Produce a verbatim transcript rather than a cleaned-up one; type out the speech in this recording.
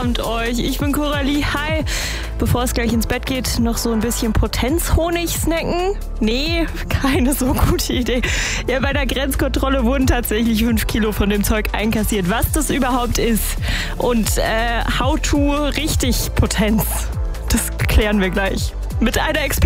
Abend euch. Ich bin Coralie. Hi. Bevor es gleich ins Bett geht, noch so ein bisschen Potenzhonig snacken? Nee, keine so gute Idee. Ja, bei der Grenzkontrolle wurden tatsächlich fünf Kilo von dem Zeug einkassiert. Was das überhaupt ist und äh, how to richtig Potenz, das klären wir gleich. Mit einer Expertin.